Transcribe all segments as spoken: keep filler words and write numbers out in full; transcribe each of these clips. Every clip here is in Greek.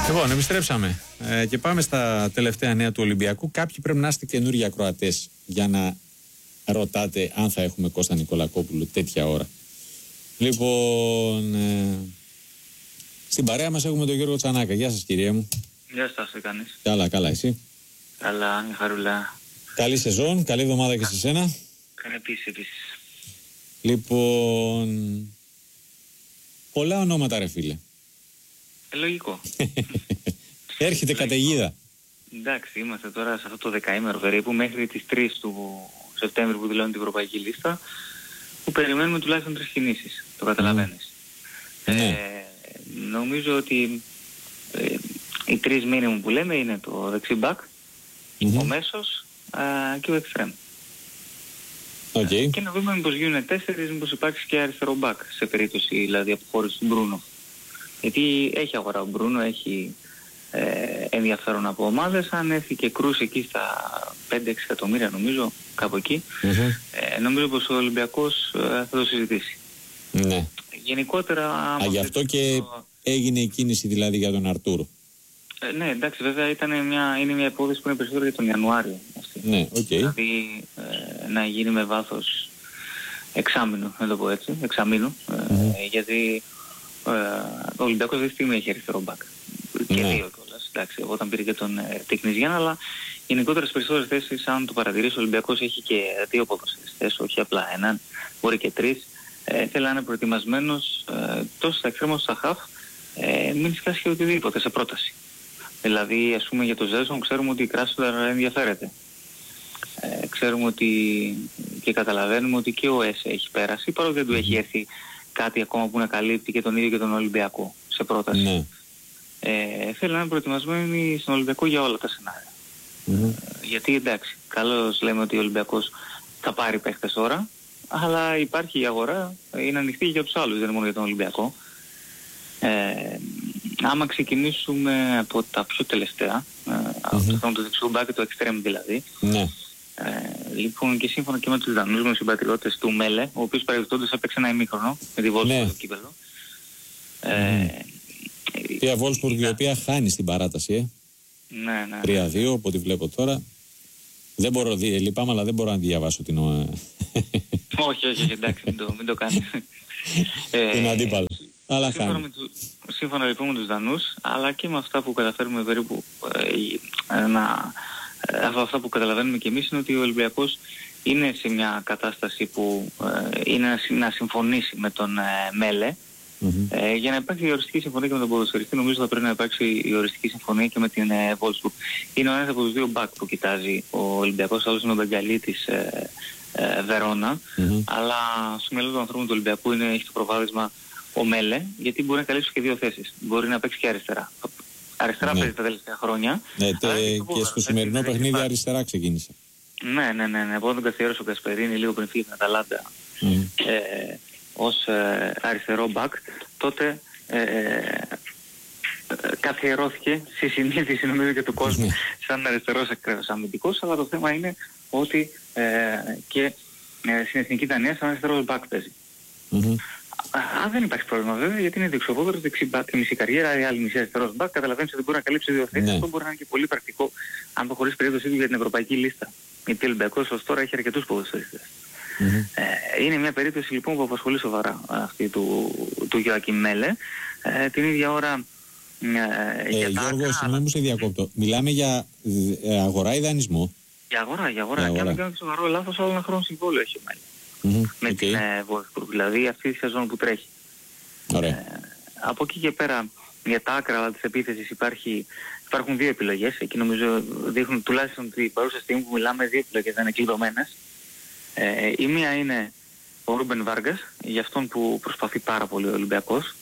Λοιπόν, επιστρέψαμε ε, και πάμε στα τελευταία νέα του Ολυμπιακού. Κάποιοι πρέπει να είστε καινούργιοι ακροατές για να ρωτάτε αν θα έχουμε Κώστα Νικολακόπουλο τέτοια ώρα. Λοιπόν, ε, στην παρέα μας έχουμε τον Γιώργο Τσανάκα. Γεια σας, κυρία μου. Γεια σας, τι κάνεις? Καλά, καλά, εσύ? Καλά, μια χαρούλα. Καλή σεζόν, καλή εβδομάδα και σε σένα. Επίσης, επίσης. Λοιπόν, πολλά ονόματα, ρε φίλε. Ε, λογικό. Έρχεται καταιγίδα. Εντάξει, είμαστε τώρα σε αυτό το δεκαήμερο περίπου μέχρι τις τρεις του Σεπτέμβρη που δηλώνει την Ευρωπαϊκή Λίστα, που περιμένουμε τουλάχιστον τρεις κινήσεις. Το καταλαβαίνεις. Mm. Ναι. Ε, νομίζω ότι ε, οι τρεις μήνυμου που λέμε είναι το δεξί μπακ, mm-hmm. ο μέσος α, και ο εξτρέμ. Okay. Και να δούμε μήπως γίνουν τέσσερις, μήπως υπάρξει και αριστερό μπακ σε περίπτωση δηλαδή αποχώρηση του Μπρούνο. Γιατί έχει αγορά ο Μπρούνο, έχει ε, ενδιαφέρον από ομάδες. Αν έρθει και Κρούς εκεί στα πέντε έξι εκατομμύρια νομίζω, κάπου εκεί, mm-hmm. ε, νομίζω πως ο Ολυμπιακός ε, θα το συζητήσει. Ναι. Γενικότερα... Α, γι' αυτό και το... έγινε η κίνηση δηλαδή για τον Αρτούρο. Ε, ναι, εντάξει, βέβαια ήταν μια, είναι μια υπόθεση που είναι περισσότερο για τον Ιανουάριο. Αυτή. Ναι, οκ. Okay. Δηλαδή ε, να γίνει με βάθος εξάμηνο, να το πω έτσι, εξαμήνου, ε, mm-hmm. γιατί ε, ο Ολυμπιακός αυτή τη στιγμή έχει αριστερό μπακ. Και ναι. δύο κιόλας, εντάξει, όταν πήρε και τον ε, Τεκνιζιάν, αλλά γενικότερα στις περισσότερες θέσεις, αν το παρατηρήσει, ο Ολυμπιακός έχει και δύο ποδοσφαιριστές, όχι απλά έναν, μπορεί και τρεις. Ε, θέλει να είναι προετοιμασμένος ε, τόσο στα εξτρέμ όσο στα χαφ, ε, μην σκάσει και οτιδήποτε σε πρόταση. Δηλαδή, ας πούμε, για το Ζέσον ξέρουμε ότι η Κράσνοδαρ ενδιαφέρεται. Ε, ξέρουμε ότι και καταλαβαίνουμε ότι και ο ΕΣ έχει πέρασει, παρότι δεν του έχει έρθει κάτι ακόμα που να καλύπτει και τον ίδιο και τον Ολυμπιακό σε πρόταση. Ναι. Ε, θέλω να είναι προετοιμασμένοι στον Ολυμπιακό για όλα τα σενάρια. Mm-hmm. Ε, γιατί εντάξει, καλώς λέμε ότι ο Ολυμπιακός θα πάρει παίχτες τώρα, αλλά υπάρχει η αγορά, είναι ανοιχτή για τους άλλους, δεν είναι μόνο για τον Ολυμπιακό. Ε, άμα ξεκινήσουμε από τα πιο τελευταία, mm-hmm. από το, το δεξιό μπακ και το εξτρέμ δηλαδή, ναι. Ε, λοιπόν και σύμφωνα και με τους Δανούς μου συμπατριώτες του Μέλε, ο οποίος παρεμπιπτόντως έπαιξε ένα ημίχρονο με τη Βόλσμπουργκ ναι. στο κύπελλο. Ε, mm. η Βόλσμπουργκ η οποία χάνει στην παράταση, ε. Ναι, ναι. τρία δύο, από ό,τι βλέπω τώρα. Δεν μπορώ, δι, λυπάμαι, αλλά δεν μπορώ να διαβάσω την... όχι, όχι, εντάξει, μην το, μην το κάνεις. Την αντίπαλο. Αλλά σύμφωνα, με του, σύμφωνα λοιπόν με τους Δανούς, αλλά και με αυτά που καταφέρουμε περίπου ε, να... από αυτά που καταλαβαίνουμε και εμείς είναι ότι ο Ολυμπιακός είναι σε μια κατάσταση που ε, είναι να, να συμφωνήσει με τον ε, Μέλε. Mm-hmm. Ε, για να υπάρξει η οριστική συμφωνία και με τον ποδοσφαιριστή, νομίζω θα πρέπει να υπάρξει η οριστική συμφωνία και με την ε, Wolfsburg. Είναι ο ένας από τους δύο μπακ που κοιτάζει ο Ολυμπιακός, άλλος είναι ο Μπεγκαλί της ε, ε, Βερόνα, mm-hmm. αλλά στο μυαλό του ανθρώπου του Ολυμπιακού είναι, έχει το προβάδισμα ο Μέλε, γιατί μπορεί να καλύψει και δύο θέσεις. Μπορεί να παίξει και αριστερά. Αριστερά ναι. παίζει τα τελευταία χρόνια. Ναι, τε, και πόδαρο, στο σημερινό έτσι, παιχνίδι έτσι, αριστερά ξεκίνησε. Ναι, ναι, ναι, ναι. Εγώ τον καθιέρωσε ο Κασπερίνη λίγο πριν φύγει την Αταλάντα mm. ε, ως ε, αριστερό μπακ. Τότε ε, ε, καθιερώθηκε στη συνείδηση νομίζω και του κόσμου σαν αριστερός αμυντικός, αλλά το θέμα είναι ότι ε, και ε, στην Εθνική Δανία σαν αριστερός μπακ παίζει. Mm-hmm. Αν δεν υπάρχει πρόβλημα βέβαια, γιατί είναι δεξιοπόδαρος, δεξί μπακ και μισή καριέρα, η άλλη μισή αριστερός μπακ, καταλαβαίνεις ότι μπορεί να καλύψει δύο θέσεις. Ναι. Αυτό μπορεί να είναι και πολύ πρακτικό αν προχωρήσει περίπτωση για την Ευρωπαϊκή Λίστα. Γιατί ο Ολυμπιακός ως τώρα έχει αρκετούς ποδοσφαιριστές. Mm-hmm. Ε, είναι μια περίπτωση λοιπόν που απασχολεί σοβαρά αυτή του, του Γιωακίμ Μέλε. Ε, την ίδια ώρα... Ε, ε, Γιώργο, συγγνώμη που σε διακόπτω. Μιλάμε για ε, αγορά ή δανεισμό? Για αγορά, για αγορά. Για αγορά. Και αν δεν κάνω και σοβαρό λάθος, άλλο ένα χρόνο συμβόλαιο έχει ο Μέλε. Mm-hmm. Με okay. την ε, Wolfsburg, δηλαδή αυτή τη σεζόν που τρέχει. Ωραία. Ε, από εκεί και πέρα για τα άκρα της επίθεσης υπάρχει, υπάρχουν δύο επιλογές. Εκεί νομίζω δείχνουν τουλάχιστον την παρούσα στιγμή που μιλάμε, δύο επιλογές δεν είναι κλειδωμένες. Ε, η μία είναι ο Ρούμπεν Βάργκας, για αυτόν που προσπαθεί πάρα πολύ ο Ολυμπιακός.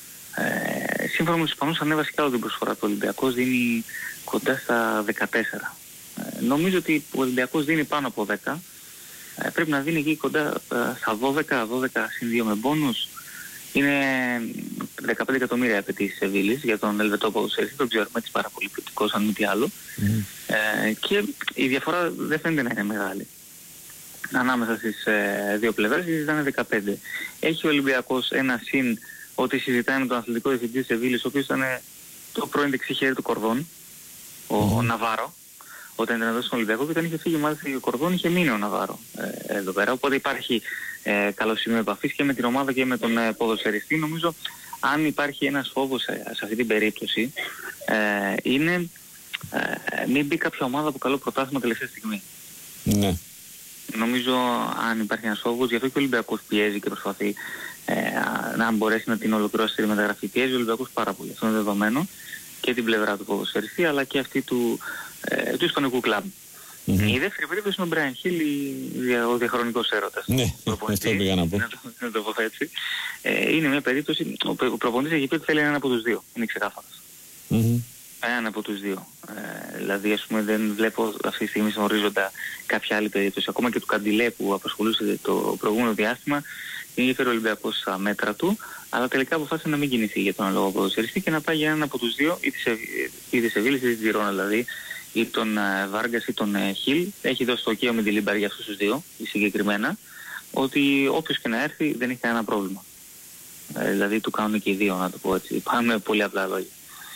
Ε, σύμφωνα με τους Ισπανούς ανέβασε και άλλο την προσφορά του Ολυμπιακός, δίνει κοντά στα δεκατέσσερα. Ε, νομίζω ότι ο Ολυμπιακός δίνει πάνω από δέκα. Ε, πρέπει να δίνει εκεί κοντά ε, στα δώδεκα, δώδεκα συν δύο με μπόνους. Είναι δεκαπέντε εκατομμύρια απαιτήσεις Σεβίλης για τον Ελβετό ποδοσφαιριστή, τον ξέρουμε έτσι πάρα πολύ ποιοτικός αν μη τι άλλο. Mm. Ε, και η διαφορά δεν φαίνεται να είναι μεγάλη ανάμεσα στις ε, δύο πλευρές, γιατί ήταν δεκαπέντε. Έχει ο Ολυμπιακός ένα συν ότι συζητάει με τον αθλητικό διευθυντή της Σεβίλης, ο οποίος ήταν το πρώην δεξιχέρι του Κορδόν, ο, mm-hmm. ο Ναβάρο, όταν ήταν εδώ στον Ολυμπιακό, και όταν είχε φύγει μάλιστα ο Κορδόν, είχε μείνει ο Ναβάρο ε, εδώ πέρα. Οπότε υπάρχει ε, καλό σημείο επαφής και με την ομάδα και με τον ε, ποδοσφαιριστή. Νομίζω αν υπάρχει ένας φόβος σε, σε αυτή την περίπτωση, ε, είναι ε, μην μπει κάποια ομάδα από καλό πρωτάθλημα τελευταία στιγμή. Ναι. Νομίζω αν υπάρχει ένας φόβος, γι' αυτό και ο Ολυμπιακός πιέζει και προσπαθεί ε, να μπορέσει να την ολοκληρώσει τη μεταγραφή. Πιέζει ο Ολυμπιακός πάρα πολύ. Αυτό είναι δεδομένο, και την πλευρά του ποδοσφαιριστή αλλά και αυτή του, ε, του ισπανικού κλαμπ. Mm-hmm. Η δεύτερη περίπτωση είναι ο Μπράιν Χιλ, ο διαχρονικός έρωτας. Ναι, αυτό πήγα να πω. Να το, να το πω έτσι. Ε, είναι μια περίπτωση, ο προπονητής έχει πει ότι θέλει έναν από τους δύο. Είναι ξεκάθαρος. Mm-hmm. Έναν από τους δύο. Ε, δηλαδή, ας πούμε, δεν βλέπω αυτή τη στιγμή στον ορίζοντα κάποια άλλη περίπτωση. Ακόμα και του Καντιλέ που απασχολούσε το προηγούμενο διάστημα, είχε ο Ολυμπιακός στα μέτρα του, αλλά τελικά αποφάσισε να μην κινηθεί για τον λόγο ποδοσφαιριστή και να πάει για έναν από τους δύο, ή τη Σεβίλη ή τη Τζιρόνα δηλαδή, ή τον Βάργκας ή τον Χιλ. Έχει δώσει το ωκείο με τη Λίμπαρ για αυτούς τους δύο, συγκεκριμένα, ότι όποιος και να έρθει δεν έχει κανένα πρόβλημα. Ε, δηλαδή του κάνουν και οι δύο, να το πω έτσι. Πάμε πολύ απλά λόγια.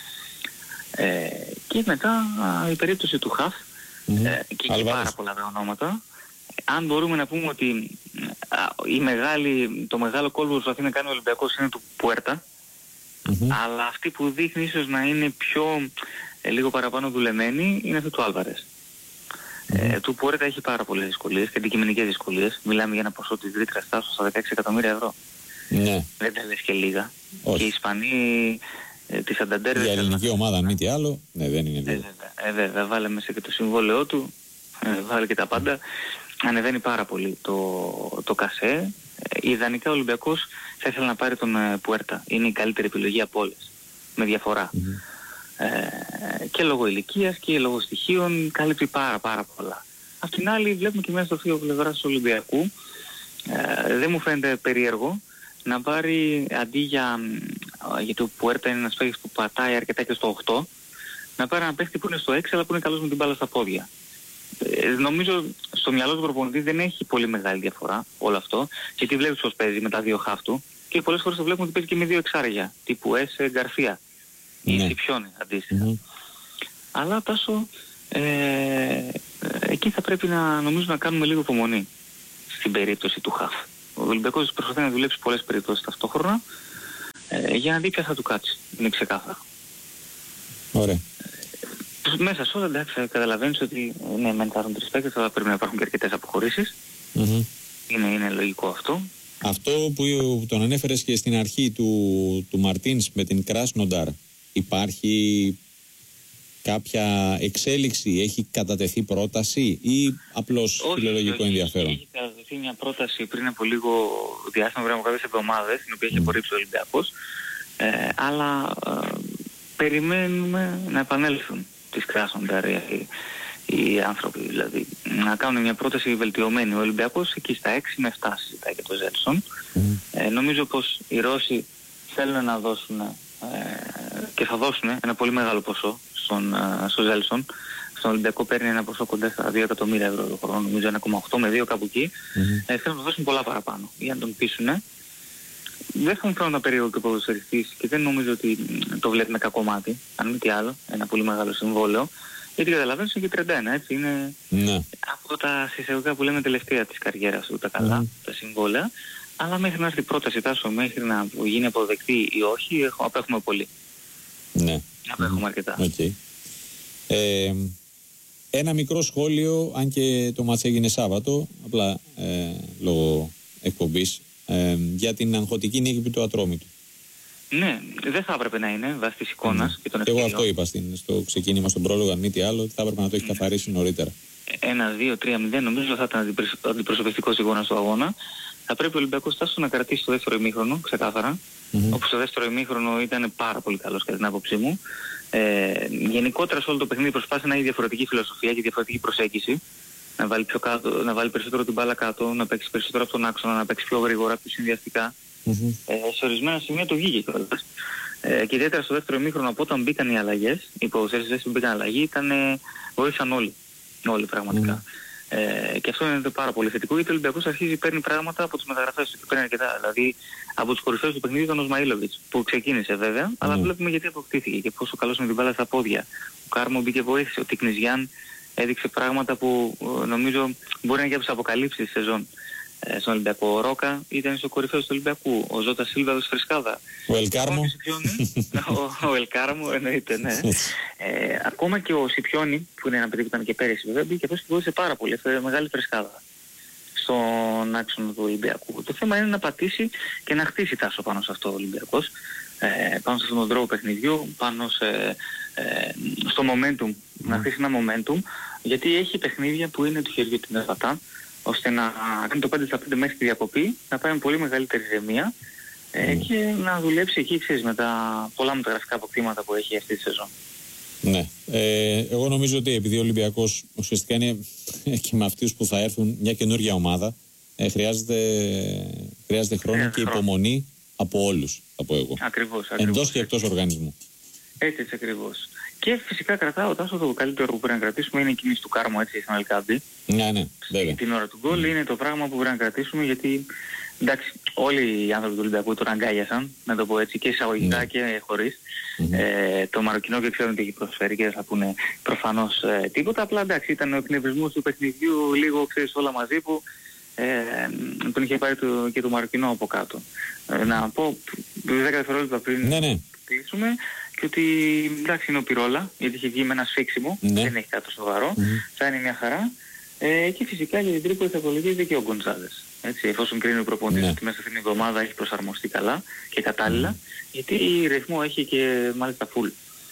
Ε, και μετά α, η περίπτωση του Χαφ, mm-hmm. ε, και έχει πάρα πολλά τα ονόματα. Αν μπορούμε να πούμε ότι α, η μεγάλη, το μεγάλο κόλπο που προσπαθεί να κάνει ο Ολυμπιακός είναι του Πουέρτα, mm-hmm. αλλά αυτή που δείχνει ίσως να είναι πιο ε, λίγο παραπάνω δουλεμένη είναι αυτή του Άλβαρες. Mm-hmm. Ε, του Πουέρτα έχει πάρα πολλές δυσκολίες και αντικειμενικές δυσκολίες. Μιλάμε για ένα ποσό της Ρήτρας στάσεως στα δεκαέξι εκατομμύρια ευρώ. Mm-hmm. Δεν τα λες και λίγα. Όχι. Και οι Ισπανοί ε, τη Σανταντέρ... Για ελληνική ομάδα, αν μη τι άλλο, ναι, δεν είναι λίγο. Ε, βέβαια, βάλε μέσα και το συμβόλαιό του, ε, βάλε και τα πάντα. Ανεβαίνει πάρα πολύ το, το κασέ. Ε, ιδανικά ο Ολυμπιακός θα ήθελε να πάρει τον ε, Πουέρτα. Είναι η καλύτερη επιλογή από όλες, με διαφορά. Mm-hmm. Ε, και λόγω ηλικίας και λόγω στοιχείων καλύπτει πάρα πάρα πολλά. Απ' την άλλη βλέπουμε και μέσα στο φύλλο πλευράς του Ολυμπιακού, ε, δεν μου φαίνεται περίεργο να πάρει αντί για, γιατί ο Πουέρτα είναι ένας παίκτης που πατάει αρκετά και στο οκτώ, να πάρει ένα παίκτη που είναι στο έξι αλλά που είναι καλός με την μπάλα στα πόδια. Ε, νομίζω στο μυαλό του προπονητή δεν έχει πολύ μεγάλη διαφορά όλο αυτό, γιατί βλέπεις πως παίζει με τα δύο χαφ του και πολλές φορές το βλέπουμε ότι παίζει και με δύο εξάρια, τύπου Έσε Γκαρσία ή Σιπιόνι αντίστοιχα. Mm-hmm. Αλλά Τάσο, ε, ε, εκεί θα πρέπει να νομίζω να κάνουμε λίγο υπομονή στην περίπτωση του χαφ. Ο Ολυμπιακός προσπαθεί να δουλέψει πολλές περιπτώσεις ταυτόχρονα ε, για να δει ποια θα του κάτσει. Είναι ξεκάθαρο. Ωραία. Ε, μέσα σε όλα, εντάξει, καταλαβαίνεις ότι ναι, μεν υπάρχουν τρεις παίκτες, αλλά πρέπει να υπάρχουν και αρκετές αποχωρήσεις. Mm-hmm. Είναι, είναι λογικό αυτό. Αυτό που τον ανέφερες και στην αρχή του, του Μαρτίνς με την Κράσνονταρ, υπάρχει κάποια εξέλιξη, έχει κατατεθεί πρόταση ή απλώς φιλολογικό ενδιαφέρον? Έχει κατατεθεί μια πρόταση πριν από λίγο διάστημα, πριν από κάποιες εβδομάδες, την οποία έχει απορρίψει mm. ο Ολυμπιακός, ε, αλλά ε, περιμένουμε να επανέλθουν τις Κράσνονταρ οι, οι άνθρωποι, δηλαδή να κάνουν μια πρόταση βελτιωμένη. Ο Ολυμπιακός εκεί στα έξι με εφτά συζητάει για το Ζέλσον. Mm. Ε, νομίζω πως οι Ρώσοι θέλουν να δώσουν ε, και θα δώσουν ένα πολύ μεγάλο ποσό στον, στο Ζέλσον. Στον Ολυμπιακό παίρνει ένα ποσό κοντά στα δύο εκατομμύρια ευρώ το χρόνο, νομίζω ένα κόμμα οκτώ με δύο κάπου εκεί. Mm-hmm. Ε, θέλουν να δώσουν πολλά παραπάνω για να τον πείσουν. Δεν θα μου φέρουν ένα περίεργο και ποδοσφαιριστής και δεν νομίζω ότι το βλέπει με κακό μάτι, αν μη τι άλλο, ένα πολύ μεγάλο συμβόλαιο. Γιατί καταλαβαίνεις είναι και τριάντα ένα, έτσι, είναι mm-hmm. από τα συσσαγωγικά που λέμε τελευταία της καριέρας του, τα καλά, mm-hmm. τα συμβόλαια. Αλλά μέχρι να έρθει η πρόταση, Τάσο, μέχρι να γίνει αποδεκτή ή όχι, απέχουμε πολύ. Ναι. Απέχουμε αρκετά. Okay. Ε, ένα μικρό σχόλιο, αν και το μάτς έγινε Σάββατο, απλά ε, λόγω εκπομπής, ε, για την αγχωτική νίκη του Ατρόμητου. Ναι, δεν θα έπρεπε να είναι βάσει της εικόνας mm. και των ευκαιριών. Εγώ αυτό είπα στην, στο ξεκίνημα, στον πρόλογο, αν μη τι άλλο, θα έπρεπε να το έχει καθαρίσει νωρίτερα. ένα δύο τρία μηδέν νομίζω θα ήταν αντιπροσωπευτικός εικόνας του αγώνα. Θα πρέπει ο Ολυμπιακός Τάσο να κρατήσει το δεύτερο ημίχρονο, ξεκάθαρα. Mm-hmm. Όπως το δεύτερο ημίχρονο ήταν πάρα πολύ καλός κατά την άποψή μου. Ε, γενικότερα σε όλο το παιχνίδι προσπάθησε να έχει διαφορετική φιλοσοφία και διαφορετική προσέγγιση. Να βάλει, πιο κάτω, να βάλει περισσότερο την μπάλα κάτω, να παίξει περισσότερο από τον άξονα, να παίξει πιο γρήγορα, πιο συνδυαστικά. Mm-hmm. Ε, σε ορισμένα σημεία το βγήκε κιόλας. Ε, και ιδιαίτερα στο δεύτερο ημίχρονο, από όταν μπήκαν οι αλλαγές, οι ποδοσφαιριστές που μπήκαν αλλαγή, ήταν, βοήθησαν όλοι. Όλοι πραγματικά. Mm. Ε, και αυτό είναι πάρα πολύ θετικό, γιατί ο Ολυμπιακός αρχίζει παίρνει πράγματα από τις μεταγραφές του και παίρνει αρκετά. Δηλαδή από τους κορυφαίους του παιχνιδιού ήταν ο Σμαΐλοβιτς, που ξεκίνησε βέβαια, mm. αλλά βλέπουμε γιατί αποκτήθηκε και πόσο καλός με την μπάλα στα πόδια. Ο Κάρμο μπήκε βοήθησε, ο Τίκνης Γιάν έδειξε πράγματα που νομίζω μπορεί να είναι και από τις αποκαλύψεις της σεζόν. Ε, στον Ολυμπιακό. Ο Ρόκα ήταν στο κορυφαίο του Ολυμπιακού. Ο Ζώτα Σίλβα του Φρεσκάδα. Ο Ελκάρμο. ο, ο Ελκάρμο εννοείται, ναι. ε, ακόμα και ο Σιπιόνι, που είναι ένα παιδί που ήταν και πέρυσι, βέβαια, μπήκε αυτός και βοήθησε πάρα πολύ. Αυτό είναι μεγάλη Φρεσκάδα στον άξονα του Ολυμπιακού. Το θέμα είναι να πατήσει και να χτίσει τάσο πάνω σε αυτό ο Ολυμπιακός. Ε, πάνω σε αυτόν τον τρόπο παιχνιδιού, πάνω σε, ε, στο momentum, mm. να χτίσει ένα momentum, γιατί έχει παιχνίδια που είναι του χεριού την Ευατά, ώστε να κάνει το πέντε στα πέντε μέχρι τη διακοπή, να πάει με πολύ μεγαλύτερη ηρεμία ε, mm. και να δουλέψει εκεί, ξέρεις, με τα πολλά μεταγραφικά αποκτήματα που έχει αυτή τη σεζόν. Ναι. Ε, εγώ νομίζω ότι επειδή ο Ολυμπιακός ουσιαστικά είναι και με αυτούς που θα έρθουν μια καινούργια ομάδα, ε, χρειάζεται, χρειάζεται χρόνο χρειάζεται και χρόνο. Υπομονή από όλους, θα πω εγώ. Ακριβώς, ακριβώς. Εντός και εκτός οργανισμού. Έτσι, έτσι ακριβώς. Και φυσικά κρατάω τάσο το καλύτερο που πρέπει να κρατήσουμε είναι η κίνηση του Κάρμο, έτσι, στην Αλκάντη. Ναι, ναι, βέβαια. Την ώρα του γκολ mm. είναι το πράγμα που πρέπει να κρατήσουμε, γιατί εντάξει, όλοι οι άνθρωποι του Ολυμπιακού τον αγκάλιασαν, να το πω έτσι, και εισαγωγικά mm. και χωρίς. Mm-hmm. Ε, το Μαροκινό και ξέρουν τι έχει προσφέρει και δεν θα πούνε προφανώς ε, τίποτα. Απλά εντάξει, ήταν ο εκνευρισμός του παιχνιδιού, λίγο ξέρεις όλα μαζί που ε, τον είχε πάρει το, και το Μαροκινό από κάτω. Ε, να πω δέκα δευτερόλεπτα πριν ναι, ναι. κλείσουμε. Και ότι εντάξει είναι ο Πυρόλα, γιατί είχε βγει με ένα σφίξιμο, ναι. δεν έχει κάτι σοβαρό, mm. θα είναι μια χαρά. Ε, και φυσικά για την Τρίπολη θα απολογίζεται και ο Γκοντζάλες. Έτσι, εφόσον κρίνει ο προπονητής ναι. ότι μέσα στην εβδομάδα έχει προσαρμοστεί καλά και κατάλληλα, mm. γιατί ρυθμό έχει και μάλιστα full.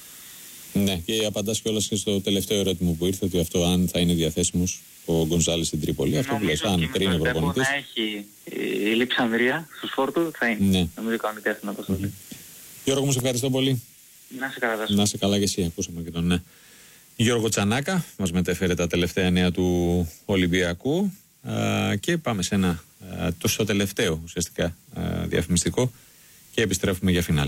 Ναι, και απαντάς κιόλας και στο τελευταίο ερώτημα που ήρθε, ότι αυτό αν θα είναι διαθέσιμος ο Γκοντζάλες στην Τρίπολη. Αυτό που λες, αν κρίνει ο προπονητής. Να έχει η Λειψανδρία στους φόρτου, θα είναι. Ναι. Νομίζω κάνει τέχνη αποστολή. Γιώργο, μου σε ευχαριστώ πολύ. Να σε καλά, να σε καλά και εσύ, ακούσαμε και τον ναι. Γιώργο Τσανάκα, μας μετέφερε τα τελευταία νέα του Ολυμπιακού α, και πάμε σε ένα α, τόσο τελευταίο ουσιαστικά α, διαφημιστικό και επιστρέφουμε για φινάλε.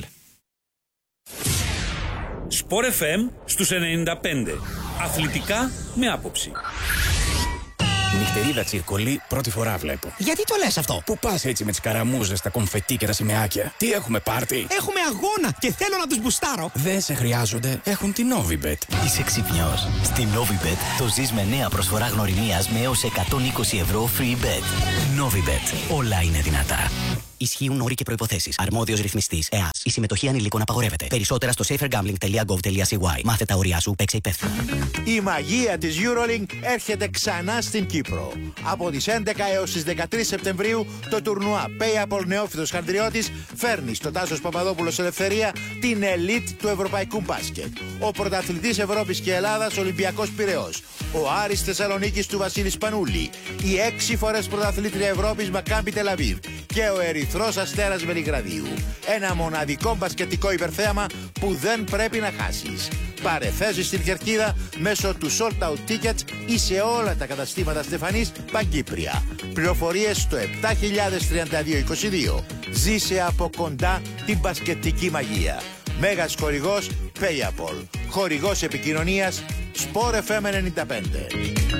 Σπορ εφ εμ στους ενενήντα πέντε. Αθλητικά με άποψη. Νυχτερίδα τσιρκολί πρώτη φορά βλέπω. Γιατί το λες αυτό? Πού πας έτσι με τις καραμούζες, τα κομφετί και τα σημαίακια? Τι έχουμε πάρτι? Έχουμε αγώνα και θέλω να τους μπουστάρω. Δεν σε χρειάζονται, έχουν την Novibet. Είσαι ξυπνιός. Στη Novibet το ζεις με νέα προσφορά γνωριμίας με έως εκατόν είκοσι ευρώ free bet. Novibet. Όλα είναι δυνατά. Ισχύουν όροι και προϋποθέσεις. Αρμόδιος ρυθμιστής ΕΑΣ. Η συμμετοχή ανηλίκων απαγορεύεται. Περισσότερα στο safer gambling τελεία gov τελεία c y. Μάθε τα όρια σου, παίξε υπεύθυνα. Η μαγεία της EuroLink έρχεται ξανά στην Κύπρο. Από τις έντεκα έως τις δεκατρείς Σεπτεμβρίου το τουρνουά Payapol Νεόφυτος Χανδριώτης φέρνει στο Τάσος Παπαδόπουλος Ελευθερία την ελίτ του ευρωπαϊκού μπάσκετ. Ο πρωταθλητής Ευρώπης και Ελλάδας Ολυμπιακός Πειραιώς. Ο Άρης Θεσσαλονίκης του Βασίλη Σπανούλη. Η έξι φορές πρωταθλήτρια Ευρώπης Μακάμπι Τελαβίβ. Και ο Ερυθρός Αστέρας Βελιγραδίου. Ένα μοναδικό μπασκετικό υπερθέαμα που δεν πρέπει να χάσεις. Πάρε θέση στην κερκίδα μέσω του Sold Out Tickets ή σε όλα τα καταστήματα Στεφανής Παγκύπρια. Πληροφορίες στο επτά χιλιάδες τριάντα δύο είκοσι δύο. Ζήσε από κοντά την μπασκετική μαγεία. Μέγας χορηγός Payapol. Χορηγός επικοινωνίας Sport εφ εμ ενενήντα πέντε.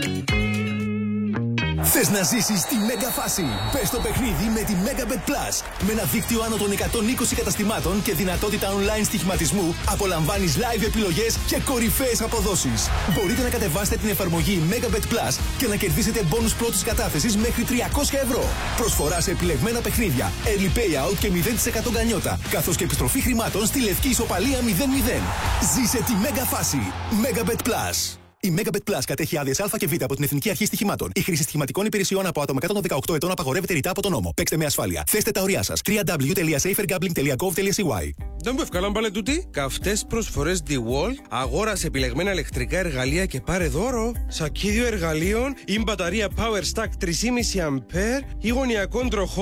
Θες να ζήσεις τη μέγα φάση? Μπες στο παιχνίδι με τη Megabet Plus. Με ένα δίκτυο άνω των εκατόν είκοσι καταστημάτων και δυνατότητα online στοιχηματισμού, απολαμβάνεις live επιλογές και κορυφαίες αποδόσεις. Μπορείτε να κατεβάσετε την εφαρμογή Megabet Plus και να κερδίσετε μπόνους πρώτης κατάθεσης μέχρι τριακόσια ευρώ. Προσφορά σε επιλεγμένα παιχνίδια, early payout και μηδέν τοις εκατό γκανιότα, καθώς και επιστροφή χρημάτων στη λευκή ισοπαλία μηδέν μηδέν. Ζήσε τη μέγα φάση. Megabet Plus. Η Megabet Plus κατέχει άδειες Α και Β από την Εθνική Αρχή Στοιχημάτων. Η χρήση στοιχηματικών υπηρεσιών από άτομα κάτω των δεκαοκτώ ετών απαγορεύεται ρητά από τον νόμο. Παίξτε με ασφάλεια. Θέστε τα ωριά σας. double-u double-u double-u τελεία safer gambling τελεία gov τελεία c y. Δεν μου ευκαλάν πάλι τούτη. Καυτές προσφορές DeWalt. Αγόρασε επιλεγμένα ηλεκτρικά εργαλεία και πάρε δώρο. Σακίδιο εργαλείων ή μπαταρία Power Stack τρία κόμμα πέντε αμπέρ ή γωνιακόν τροχό.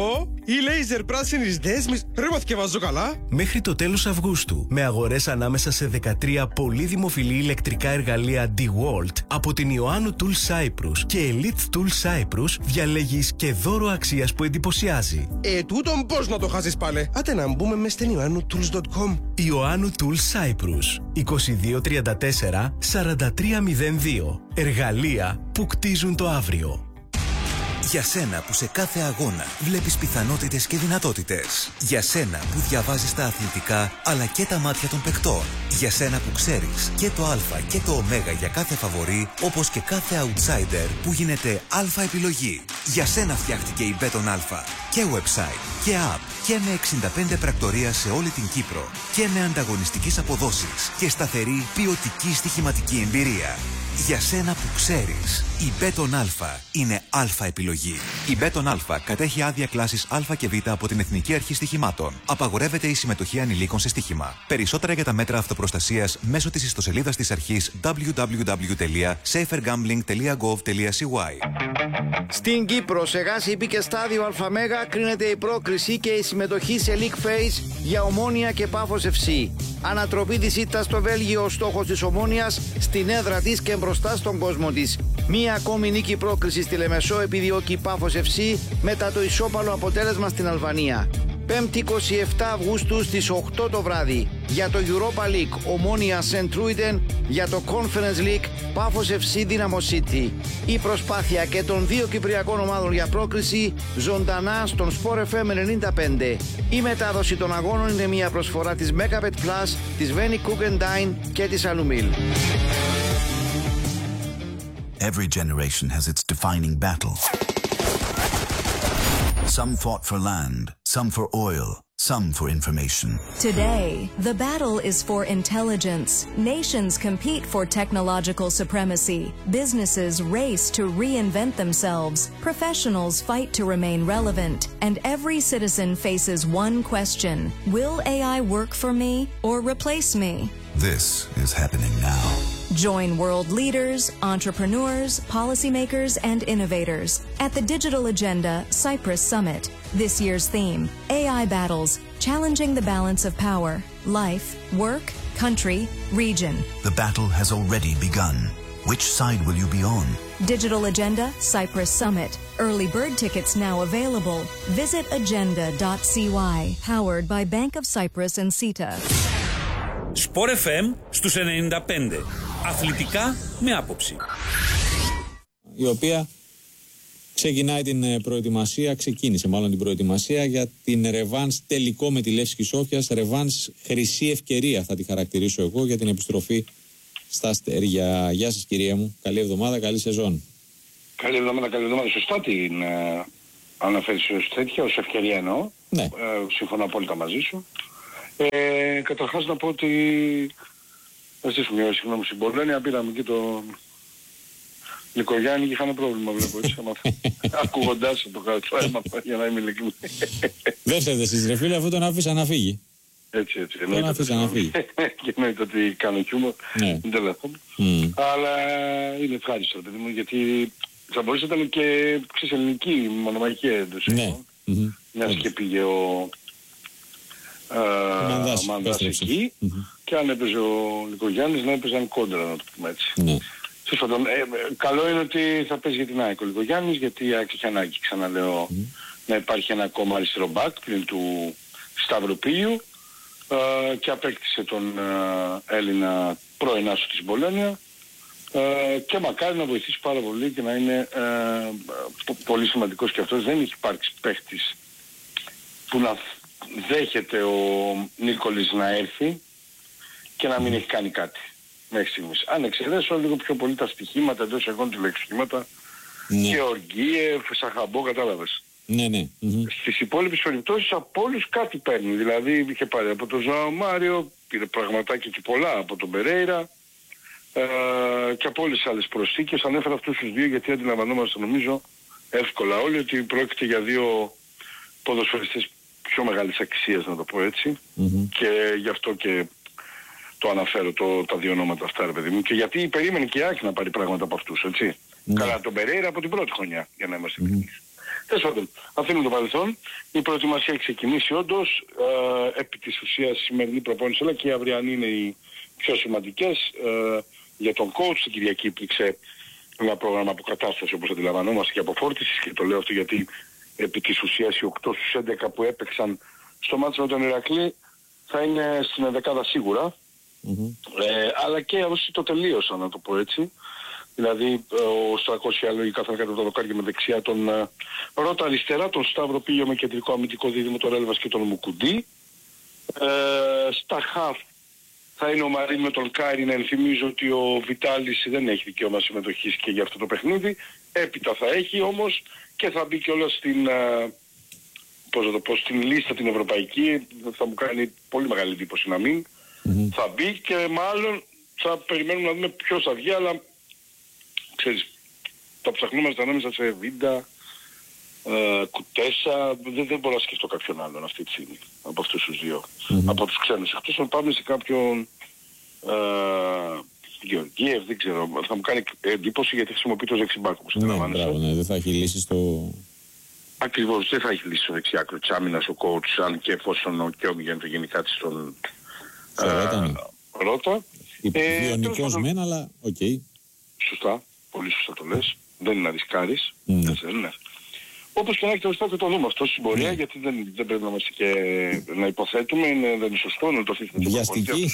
ή λέιζερ πράσινης δέσμης. Ρε μα θκευάζω καλά. Μέχρι το τέλος Αυγούστου, με αγορές ανάμεσα σε δεκατρία πολύ δημοφιλή ηλεκτρικά εργαλεία DeWalt από την Ioannou Tools Cyprus και Elite Tools Cyprus, διαλέγεις και δώρο αξίας που εντυπωσιάζει. Ε, τούτον πώς να το χάσεις πάλι. Άτε να μπούμε μες στην ioannou tools dot com. Ioannou Tools Cyprus είκοσι δύο τριάντα τέσσερα σαράντα τρία μηδέν δύο. Εργαλεία που κτίζουν το αύριο. Για σένα που σε κάθε αγώνα βλέπεις πιθανότητες και δυνατότητες. Για σένα που διαβάζεις τα αθλητικά αλλά και τα μάτια των παικτών. Για σένα που ξέρεις και το α και το ω για κάθε φαβορί, όπως και κάθε outsider που γίνεται α επιλογή. Για σένα φτιάχτηκε η Μπέτον Α. Και website και app και με εξήντα πέντε πρακτορία σε όλη την Κύπρο και με ανταγωνιστικές αποδόσεις και σταθερή ποιοτική στοιχηματική εμπειρία. Για σένα που ξέρεις, η Μπέτον Α είναι α επιλογή. Η Μπέτον Α κατέχει άδεια κλάσης Α και Β από την Εθνική Αρχή Στοιχημάτων. Απαγορεύεται η συμμετοχή ανηλίκων σε στοίχημα. Περισσότερα για τα μέτρα αυτοπροστασίας μέσω της ιστοσελίδας της αρχής double-u double-u double-u τελεία safer gambling τελεία gov τελεία c y. Στην Κύπρο, σε γάση υπή και στάδιο ΑΜΕΓΑ κρίνεται η πρόκριση και η συμμετοχή σε League Phase για Ομόνοια και Πάφος εφ σι. Ανατροπή της ήττας στο Βέλγιο ο στόχος της Ομόνοιας στην έδρα της και μπροστά στον κόσμο της. Μία ακόμη νίκη πρόκριση στη Λεμεσό επιδιώκει η Πάφος εφ σι μετά το ισόπαλο αποτέλεσμα στην Αλβανία. Πέμπτη εικοστή εβδόμη Αυγούστου στις οκτώ το βράδυ. Για το Europa League Ομόνοια Σεντ Τρούιντεν, για το Conference League Πάφος εφ σι Δύναμο City. Η προσπάθεια και των δύο κυπριακών ομάδων για πρόκριση ζωντανά στον Sport εφ εμ ενενήντα πέντε. Η μετάδοση των αγώνων είναι μια προσφορά της Megabet Plus, της Veni Cook and Dine και της Alumil. Every generation has its defining battle. Some fought for land, some for oil, some for information. Today, the battle is for intelligence. Nations compete for technological supremacy. Businesses race to reinvent themselves. Professionals fight to remain relevant. And every citizen faces one question. Will A I work for me or replace me? This is happening now. Join world leaders, entrepreneurs, policymakers, and innovators at the Digital Agenda Cyprus Summit. This year's theme, A I Battles, Challenging the Balance of Power, Life, Work, Country, Region. The battle has already begun. Which side will you be on? Digital Agenda Cyprus Summit. Early bird tickets now available. Visit agenda dot c y. Powered by Bank of Cyprus and CETA. Sport εφ εμ στους ενενήντα πέντε. Αθλητικά με άποψη. Η οποία ξεκινάει την προετοιμασία, ξεκίνησε μάλλον την προετοιμασία για την ρεβάνς τελικό με τη Λεύσκη Σόφιας. Ρεβάνς χρυσή ευκαιρία θα τη χαρακτηρίσω εγώ για την επιστροφή στα αστέρια. Γεια σας κυρία μου, καλή εβδομάδα, καλή σεζόν. Καλή εβδομάδα, καλή εβδομάδα. Σωστά την ε, αναφέρεις ως τέτοια, ως ευκαιρία εννοώ. Ναι. Ε, συμφωνώ απόλυτα μαζί σου. Ε, καταρχάς να πω ότι θα στήσουμε μια συγγνώμη στην Πολώνια, πήραμε και τον Νικογιάννη και είχαμε πρόβλημα βλέπω έτσι, ακούγοντάς το κάτω έμαθα για να είμαι ειλικρινής. Δεν φταίτε εσείς ρε φίλε, αφού τον άφησα να φύγει. Έτσι, έτσι. Τον άφησα να φύγει. Και εννοείται ότι κάνω χιούμορ, ναι. δεν τελειώνω. Mm. Αλλά είναι ευχάριστο παιδί μου, γιατί θα μπορούσε να ήταν και ξέρεις, ελληνική μονομαχία εντός. Ναι. Mm-hmm. Μιας και πήγε ο Μανδάς, uh, Μανδάς εκεί mm-hmm. και αν έπαιζε ο Νικογιάννης να έπαιζαν κόντρα να το πούμε έτσι. Ναι. Φαντων, ε, καλό είναι ότι θα παίζει για την ΑΕΚ ο Νικογιάννης γιατί η ΑΕΚ έχει ανάγκη, ξαναλέω, mm. να υπάρχει ένα ακόμα αριστερό μπακ πλην του Σταυροπίου uh, και απέκτησε τον uh, Έλληνα πρώην άσο της Μπολόνια uh, και μακάρι να βοηθήσει πάρα πολύ και να είναι uh, πολύ σημαντικός και αυτός. Δεν έχει υπάρξει παίχτης που να δέχεται ο Νίκολης να έρθει και να μην έχει κάνει κάτι μέχρι στιγμής. Αν εξαιρέσω λίγο πιο πολύ τα στοιχήματα εντός εγών του λεξιχήματα ναι. και Οργίευ, Σαχαμπό, κατάλαβες. Ναι, ναι. Mm-hmm. Στις υπόλοιπες περιπτώσεις από όλους κάτι παίρνει. Δηλαδή είχε πάρει από τον Ζωάο Μάριο, πήρε πραγματάκια και πολλά από τον Περέιρα ε, και από όλες τις άλλες προσθήκες. Ανέφερα αυτούς τους δύο γιατί αντιλαμβανόμαστε νομίζω εύκολα όλοι ότι πρόκειται για δύο ποδοσφαιριστές πιο μεγάλης αξίας να το πω έτσι mm-hmm. και γι' αυτό και το αναφέρω το, τα δύο ονόματα αυτά ρε παιδί μου και γιατί περίμενε και η Άκη να πάρει πράγματα από αυτούς έτσι. Mm-hmm. Καλά τον Περέιρα από την πρώτη χρονιά για να είμαστε mm-hmm. Τέλος πάντων, αφήνουμε το παρελθόν. Η προετοιμασία έχει ξεκινήσει όντως. Ε, επί της ουσίας η σημερινή προπόνηση αλλά και η αυριανή είναι οι πιο σημαντικές. Ε, για τον coach την Κυριακή υπήρξε ένα πρόγραμμα αποκατάσταση όπως αντιλαμβανόμαστε και αποφόρτισης, και το λέω αυτό γιατί επί της ουσίας οι οκτώ στους έντεκα που έπαιξαν στο μάτσο με τον Ηρακλή θα είναι στην ενδεκάδα σίγουρα. Mm-hmm. Ε, αλλά και όσοι το τελείωσαν, να το πω έτσι. Δηλαδή ο Στρακώσια λογικά θα έκανε το δοκάρι με δεξιά τον uh, Ρώτα αριστερά, τον Σταύρο Πίγιο με κεντρικό αμυντικό δίδυμο, τον Ρέλβας και τον Μουκουντή. Ε, στα χαφ θα είναι ο Μαρίν με τον Κάιρι. Να ενθυμίζω ότι ο Βιτάλης δεν έχει δικαίωμα συμμετοχής και για αυτό το παιχνίδι. Έπειτα θα έχει όμως και θα μπει κιόλας στην, uh, πώς θα το πω, στην λίστα την ευρωπαϊκή. Θα μου κάνει πολύ μεγάλη εντύπωση να μην. Mm-hmm. Θα μπει και μάλλον θα περιμένουμε να δούμε ποιος θα βγει, αλλά ξέρεις, τα ψαχνούμαστε ανάμεσα σε Βίντα, ε, Κουτέσα, δεν, δεν μπορώ να σκεφτώ κάποιον άλλον αυτή τη στιγμή από αυτούς τους δύο, mm-hmm. από τους ξένους. Εκτός να πάμε σε κάποιον ε, Γεωργίευ, δεν ξέρω, θα μου κάνει εντύπωση γιατί χρησιμοποιεί το δεξιμπάκ όπως αντιλαμβάνεσαι. Ναι, ναι, δεν θα έχει λύσει στο... Ακριβώς, δεν θα έχει λύσει στο δεξιάκρο της άμυνας ο coach, αν και εφόσον ο Κιόγκ γίνεται γίνει κάτι στον ε, Ρώτα. Βιονικός μεν, αλλά οκ. Okay. Σωστά, πολύ σωστά το λες. Δεν είναι να ρισκάρεις. Mm. Έτσι δεν είναι. Όπως και να έχει το και το δούμε αυτό στην πορεία, mm. γιατί δεν, δεν πρέπει να είμαστε και να υποθέτουμε, είναι, δεν είναι σωστό να το αφήσουμε το βιαστική.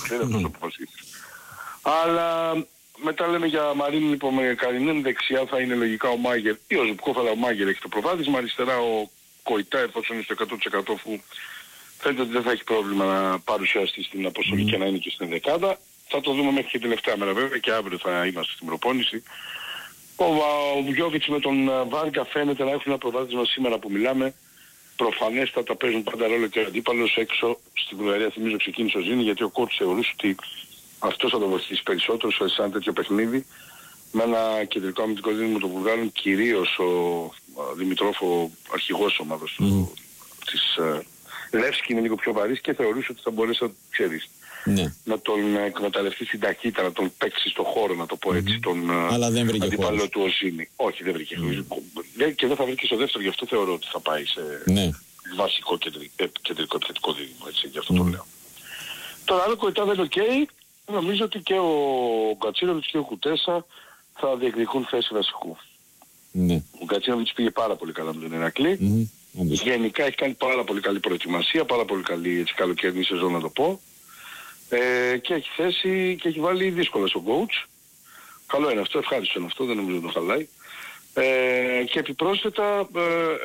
Αλλά μετά λέμε για Μαρίνη, λοιπόν, με Καρινέν, δεξιά θα είναι λογικά ο Μάγερ ή ο Ζουπκόφ, αλλά ο Μάγερ έχει το προβάδισμα, αριστερά ο Κοϊτά, εφόσον είναι στο εκατό τοις εκατό, που φαίνεται ότι δεν θα έχει πρόβλημα να παρουσιαστεί στην αποστολή mm. και να είναι και στην δεκάδα. Θα το δούμε μέχρι και τελευταία μέρα βέβαια και αύριο θα είμαστε στην προπόνηση. Ο, ο Βιόβιτς με τον Βάρκα φαίνεται να έχουν ένα προβάδισμα σήμερα που μιλάμε. Προφανέστατα παίζουν πάντα ρόλο και ο αντίπαλος έξω στη Βουλγαρία. Θυμίζω ξεκίνησε ο Ζήνη γιατί ο κότσος θεωρούσε ότι αυτός θα το βοηθήσει περισσότερο σε ένα τέτοιο παιχνίδι. Με ένα κεντρικό αμυντικό δίδυμο των Βουλγάρων, κυρίως ο Δημητρόφ, ο αρχηγός ομάδος mm. της uh, Λεύσκη, είναι λίγο πιο βαρύς και θεωρούσε ότι θα μπορέσει να ξέρεις. Ναι. Να τον εκμεταλλευτεί στην ταχύτητα, να τον παίξει στο χώρο, να το πω έτσι, mm-hmm. τον αντίπαλο του Οζίνη. Όχι, δεν βρήκε mm-hmm. και δεν θα βρει και στο δεύτερο, γι' αυτό θεωρώ ότι θα πάει σε ναι. βασικό κεντρικό, κεντρικό επιθετικό δίδυμο, έτσι, γι' αυτό mm-hmm. το λέω. Τώρα, άλλο Κοϊτά δεν είναι οκ, νομίζω ότι και ο Γκατσίνοβιτς και ο Κουτέσα θα διεκδικούν θέση βασικού. Ναι. Ο Γκατσίνοβιτς πήγε πάρα πολύ καλά με τον Ηρακλή. Mm-hmm. Γενικά έχει κάνει πάρα πολύ καλή προετοιμασία, πάρα πολύ καλή έτσι, καλοκαιρινή σεζόν, να το πω. Ε, και έχει θέσει και έχει βάλει δύσκολα στον coach. Καλό είναι αυτό, ευχάριστο είναι αυτό, δεν νομίζω ότι το χαλάει. Ε, και επιπρόσθετα ε,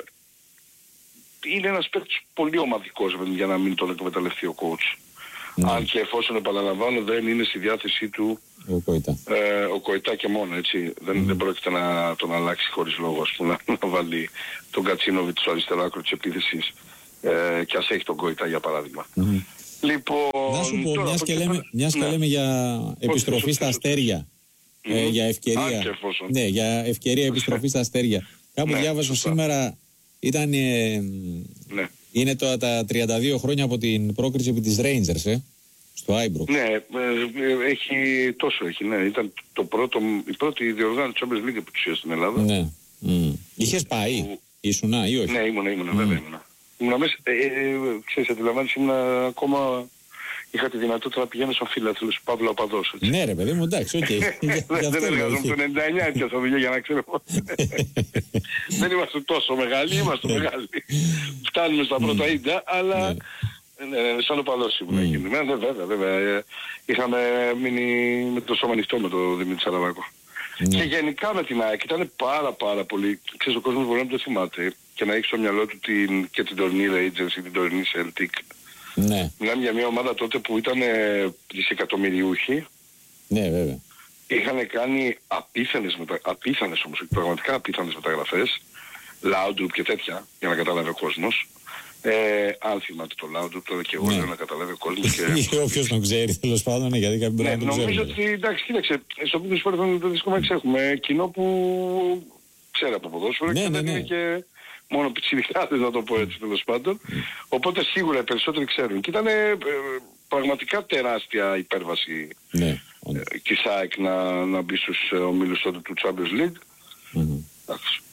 είναι ένας παίκτης πολύ ομαδικός για να μην τον εκμεταλλευτεί ο coach. Ναι. Αν και εφόσον επαναλαμβάνω δεν είναι στη διάθεσή του ο Κοϊτά, ε, ο Κοϊτά και μόνο, έτσι. Δεν, mm. δεν πρόκειται να τον αλλάξει χωρίς λόγο, ας πούμε, να, να βάλει τον Κατσίνοβιτ στο αριστερό άκρο της επίθεσης ε, και ας έχει τον Κοϊτά για παράδειγμα. Mm. Λοιπόν, να σου πω, μιας και, λέμε, μιας και ναι. λέμε για επιστροφή στα αστέρια, mm. ε, για ευκαιρία, ah, ναι, για ευκαιρία επιστροφή στα αστέρια. Κάπου ναι, διάβασα σωστά. Σήμερα, ήταν, ε, ναι. είναι το, τα τριάντα δύο χρόνια από την πρόκριση επί της Rangers, ε, στο Άιμπρουκ. Ναι, ε, ε, έχει, τόσο έχει, ναι, ήταν το πρώτο, η πρώτη διοργάνωση της Champions League που τους στην Ελλάδα. Ναι. Mm. Είχες πάει, που... ήσουνα ή όχι? Ναι, ήμουνα, ήμουνα, mm. βέβαια ήμουνα. Ήμουνα μέσα, ε, ε, ξέρεις, αντιλαμβάνεις, ήμουνα ακόμα, είχα τη δυνατότητα να πηγαίνω στον φίλαθλος Παύλο Απαδός. Έτσι. Ναι ρε παιδί μου, εντάξει, οκ. Okay. Δεν εργαζόμουν το ενενήντα εννιά και θα βγει για να ξέρω. Δεν είμαστε τόσο μεγάλοι, είμαστε μεγάλοι. Φτάνουμε στα πρώτα ίντα, αλλά ναι, σαν Οπαδός ήμουν εκείνη. Βέβαια, βέβαια, είχαμε μείνει με το σώμα ανοιχτό με τον Δημήτρη Σαραβάκο. Και γενικά με την ΑΕΚ ήταν πάρα πάρα πολύ, ξέρεις, ο κόσμος μπορεί να το θυμάται και να έχει στο μυαλό του την, και την τωρινή Rangers ή την τωρινή Celtic. Ναι. Μιλάμε για μια ομάδα τότε που ήταν δισεκατομμυριούχοι. Ναι, βέβαια. Είχαν κάνει απίθανες, μετα... απίθανες όμως, πραγματικά απίθανες μεταγραφές, Laudrup και τέτοια, για να καταλάβει ο κόσμος. Ε, αν θυμάται το Laudrup, τώρα και εγώ, ναι. για να καταλάβει ο κόσμος. Και... όποιος τον ξέρει, τέλος πάντων, ναι, γιατί κάποιοι μπορεί να τον ξέρει. Νομίζω ότι, εντάξει, κοίταξε, στο πίσω σπορ δεν δυσκολεύει, έχουμε κοινό που ξέρει από ποδόσφαιρο ναι, και ναι, δεν ναι. είναι και μόνο πιτσιρικάδες, να το πω έτσι, τέλος πάντων. Οπότε σίγουρα οι περισσότεροι ξέρουν. Και ήταν ε, πραγματικά τεράστια υπέρβαση ναι, ε, και η ΣΑΕΚ να, να μπει στους ε, ομίλους τότε του Champions League. Mm-hmm.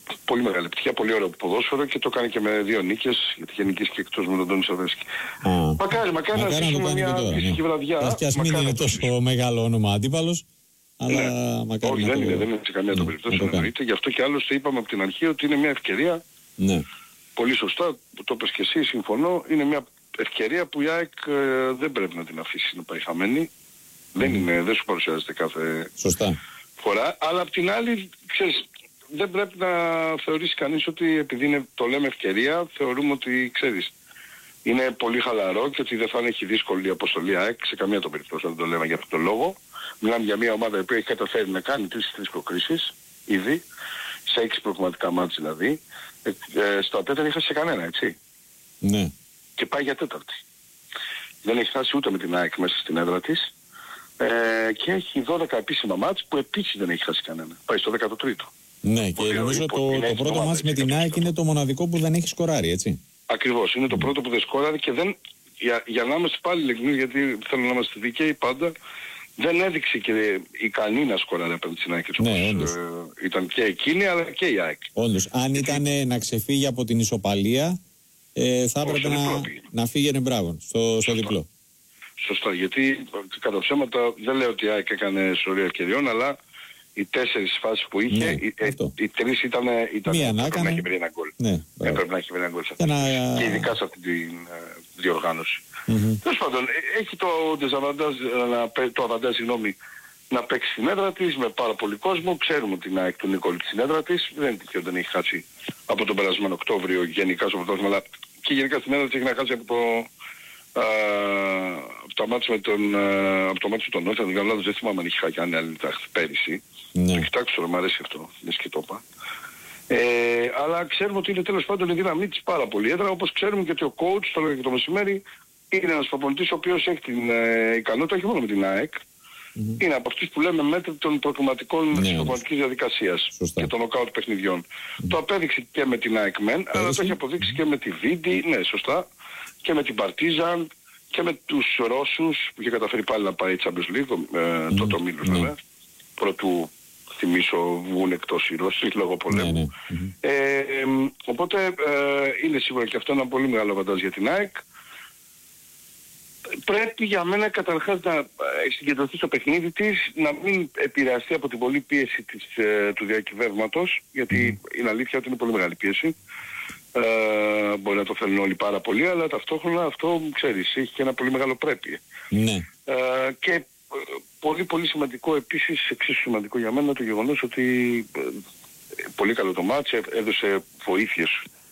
πολύ μεγάλη επιτυχία, πολύ ωραίο ποδόσφαιρο και το κάνει και με δύο νίκες, γιατί είχε νικήσει και εκτός με τον Τόνι Σαβέσκι. Mm. Μακάρι, μακάρι να ζήσουμε μια αντίστοιχη βραδιά. Και ας μην είναι τόσο μεγάλο όνομα αντίπαλος, αλλά ναι. μακάρι. Όχι, να δεν το... είναι, δεν είναι σε καμία των περιπτώσεων εννοείται. Γι' αυτό και άλλωστε είπαμε από την αρχή ότι είναι μια ευκαιρία. Ναι. Πολύ σωστά, το είπες και εσύ, συμφωνώ. Είναι μια ευκαιρία που η ΑΕΚ ε, δεν πρέπει να την αφήσει να πάει χαμένη. Mm. Δεν, είναι, δεν σου παρουσιάζεται κάθε Σωστά. φορά. Αλλά απ' την άλλη, ξέρεις, δεν πρέπει να θεωρήσει κανείς ότι επειδή είναι, το λέμε ευκαιρία, θεωρούμε ότι, ξέρεις, είναι πολύ χαλαρό και ότι δεν θα έχει δύσκολη αποστολή ΑΕΚ σε καμία των περιπτώσεων, δεν το λέμε για αυτόν τον λόγο. Μιλάμε για μια ομάδα που έχει καταφέρει να κάνει τρεις τρεις προκρίσεις ήδη, σε έξι προγραμματικά μάτς δηλαδή. Ε, ε, στο τέταρτο δεν έχασε κανένα, έτσι. Ναι. Και πάει για τέταρτη. Δεν έχει χάσει ούτε με την ΑΕΚ μέσα στην έδρα της. Ε, και έχει δώδεκα επίσημα μάτς που επίσης δεν έχει χάσει κανένα. Πάει στο δέκατο τρίτο. Ναι, και πολύ νομίζω το, το, το πρώτο μάτς με την ΑΕΚ είναι το μοναδικό που δεν έχει σκοράρει, έτσι. Ακριβώς, είναι το πρώτο που δεν σκόραρε και δεν, για, για να είμαστε πάλι ειλικρινείς, γιατί θέλω να είμαστε δικαίοι πάντα, δεν έδειξε και ικανή να σκοράρει απέναντι στην ΑΕΚ. Ναι, όντως. Ε, ήταν και εκείνη αλλά και η ΑΕΚ. Όντως, αν ήταν ε, να ξεφύγει από την ισοπαλία, ε, θα έπρεπε να, να φύγαινε μπράβο στο, στο διπλό. Σωστά, γιατί κατά ψέματα δεν λέω ότι η ΑΕΚ έκανε σωρία ευκαιριών, αλλά οι τέσσερις φάσεις που είχε, ναι, οι, ε, οι τρεις ήταν, ήταν Μία έπρεπε να έχει βρει ένα γκολ. Ναι, έπρεπε να έχει βρει ένα γκολ. Να... Και ειδικά σε αυτή τη uh, διοργάνωση. Mm-hmm. Τέλος πάντων, έχει το αβαντάζ, συγγνώμη, να παίξει στην έδρα της με πάρα πολύ κόσμο. Ξέρουμε ότι είναι του Νικόλη στην έδρα της. Δεν είναι τυχαίο, δεν έχει χάσει από τον περασμένο Οκτώβριο γενικά στο πρωτάθλημα, αλλά και γενικά στην έδρα της έχει να χάσει από το... Uh, από το μάτι με τον uh, από το μάτι με τον Νόθ, αν δεν κάνω λάθος, δεν θυμάμαι αν είχε κάνει άλλη τάχτη πέρυσι. Ναι. Το κοιτάξω, μου αρέσει αυτό, λες και το είπα. Ε, αλλά ξέρουμε ότι είναι τέλος πάντων η δύναμή της πάρα πολύ έδρα, όπως ξέρουμε και ότι ο coach, το λέγαμε και το μεσημέρι, είναι ένας προπονητής ο οποίος έχει την ε, ικανότητα, όχι μόνο με την ΑΕΚ, mm-hmm. είναι από αυτούς που λέμε μέτρη των προκριματικών της προπονητικής διαδικασίας και των νοκάουτ παιχνιδιών. Mm-hmm. Το απέδειξε και με την ΑΕΚ μεν, αλλά το έχει αποδείξει mm-hmm. και με τη Βίντι, ναι σωστά, και με την Παρτίζαν και με τους Ρώσους που είχε καταφέρει πάλι να πάει Champions League, ε, mm. το ομίλους mm. βέβαια, πρωτού θυμίσω βγουν εκτός οι Ρώσοι λόγω πολέμου. Mm. Mm. Ε, ε, οπότε ε, είναι σίγουρα και αυτό ένα πολύ μεγάλο βαντάζ για την ΑΕΚ. Πρέπει για μένα καταρχάς να συγκεντρωθεί στο παιχνίδι της, να μην επηρεαστεί από την πολλή πίεση της, ε, του διακυβεύματος, γιατί mm. είναι αλήθεια ότι είναι πολύ μεγάλη πίεση. Uh, μπορεί να το θέλουν όλοι πάρα πολύ, αλλά ταυτόχρονα αυτό, ξέρεις, έχει και ένα πολύ μεγάλο πρέπει. Ναι. Uh, και uh, πολύ πολύ σημαντικό επίσης, εξίσου σημαντικό για μένα, το γεγονός ότι uh, πολύ καλό το μάτς, έδωσε βοήθειες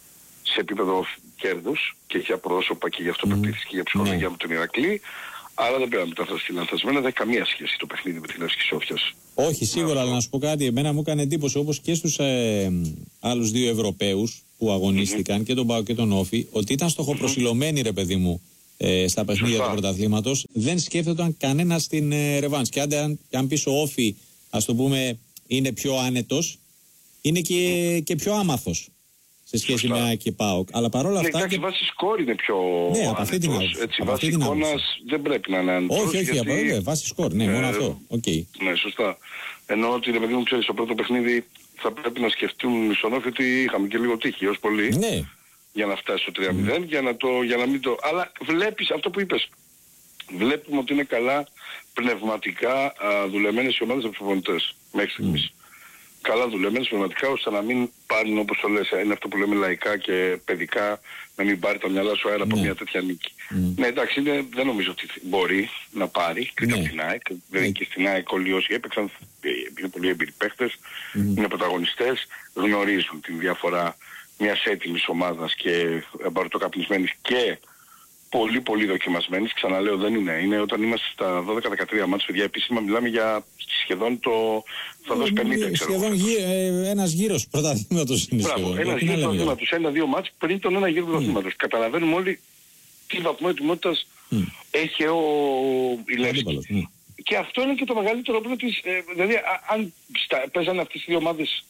σε επίπεδο κέρδους και για πρόσωπα και για αυτοπεποίθηση mm. και για ψυχολογία mm. με τον Ηρακλή, αλλά δεν πρέπει να μεταφραστεί λανθασμένα, δεν έχει καμία σχέση το παιχνίδι με την Λευκή Σόφιας. Όχι, σίγουρα, yeah. αλλά να σου πω κάτι, εμένα μου έκανε εντύπωση, όπως και στους ε, άλλους δύο Ευρωπαίους που αγωνίστηκαν, mm-hmm. και τον ΠΑΟΚ και τον Όφη, ότι ήταν στοχοπροσιλωμένοι, mm-hmm. ρε παιδί μου, ε, στα παιχνίδια του πρωταθλήματος. Δεν σκέφτονταν κανένα στην ε, ρεβάνς. Και αν, αν, αν πεις ο Όφη, ας το πούμε, είναι πιο άνετος, είναι και, mm-hmm. και πιο άμαθος σε σχέση Σωστά. με ΑΕΚ και ΠΑΟΚ. Αλλά παρόλα αυτά. Εντάξει, και... βάση σκόρ είναι πιο. Ναι, από αυτή την άποψη. Έτσι, βάση εικόνας δεν πρέπει να είναι άνετος. Όχι, όχι, γιατί... από, ναι, βάση σκόρ, ναι, ε, μόνο αυτό. Okay. Ναι, σωστά. Ενώ ότι, ρε παιδί μου, ξέρεις, στο πρώτο παιχνίδι θα πρέπει να σκεφτούν στον Όφη ότι είχαμε και λίγο τύχη ως πολύ. Ναι. Για να φτάσει στο τρία μηδέν, mm. για, να το, για να μην το... Αλλά βλέπεις αυτό που είπες. Βλέπουμε ότι είναι καλά πνευματικά α, δουλεμένες οι ομάδες από τους προπονητές μέχρι στιγμής. Mm. Καλά δουλεμένες πνευματικά ώστε να μην πάρουν, όπως το λες, είναι αυτό που λέμε λαϊκά και παιδικά, να μην πάρει τα μυαλά σου αέρα mm. από μια τέτοια νίκη. Mm. Ναι, εντάξει, είναι, δεν νομίζω ότι μπορεί να πάρει, κρίτα από την ΑΕΚ. Δηλαδή και στην ΑΕΚ όλοι όσοι έπαιξαν, είναι πολύ έμπειροι παίχτες, mm. είναι πρωταγωνιστές, γνωρίζουν την διαφορά μιας έτοιμης ομάδας και εμπαρτοκαπνισμένης και πολύ πολύ δοκιμασμένης. Ξαναλέω, δεν είναι. Είναι όταν είμαστε στα δώδεκα δεκατρία μάτς, παιδιά, επίσημα μιλάμε για σχεδόν το... θα δώσει πενήντα, ξέρω. Σχεδόν γύ, ε, ένας γύρος πρωταθλήματος είναι. Μπράβο, ένας γύρος πρωταθλήματος. Ένα-δύο μάτς πριν τον ένα γύρο πρωταθλήματος. Mm. Καταλαβαίνουμε όλοι τι βαθμό ετοιμότητας mm. έχει ο Ηλεύσκης. Mm. Και αυτό είναι και το μεγαλύτερο όπλο της... Ε, δηλαδή, α, αν στα, παίζανε αυτές οι δύο ομάδες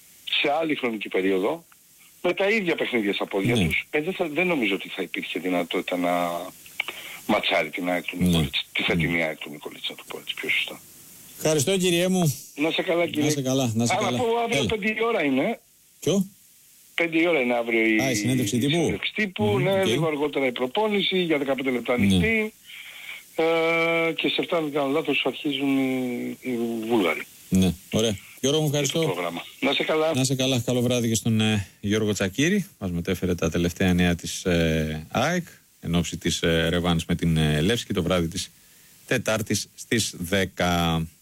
σε άλλη χρονική περίοδο, με τα ίδια παιχνίδια στα πόδια ναι. τους, ε, δεν, θα, δεν νομίζω ότι θα υπήρχε δυνατότητα να ματσάρει την ΑΕΚ του Νικολίτσα, ναι. τη φετινή ΑΕΚ του Νικολίτσα, να το πω έτσι πιο σωστά. Ευχαριστώ, κύριέ μου. Να σε καλά, κύριε. Να σε καλά. Να σε Άρα, καλά. Από αύριο πέντε η ώρα είναι. Ποιο? Πέντε η ώρα είναι αύριο η, Α, η συνέντευξη τύπου. συνέντευξη τύπου, mm, ναι, okay. Λίγο αργότερα η προπόνηση, για δεκαπέντε λεπτά ανοιχτή. Ναι. Ε, και σε αυτά, αν δεν κάνω λάθος, αρχίζουν οι, οι Βούλγαροι. Ναι, ωραία. Γιώργο, μου ευχαριστώ. Να σε καλά. Να σε καλά. Καλό βράδυ και στον ε, Γιώργο Τσακίρη. Μας μετέφερε τα τελευταία νέα της ε, ΑΕΚ εν ώψη της ε, ρεβάνης με την ε, Λεύσκη το βράδυ της Τετάρτης στις δέκα.